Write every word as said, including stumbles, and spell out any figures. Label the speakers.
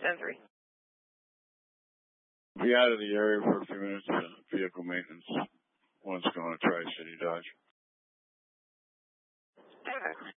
Speaker 1: ten three.
Speaker 2: Be out of the area for a few minutes. Uh, vehicle maintenance. One's going to Tri-City Dodge.
Speaker 1: Okay.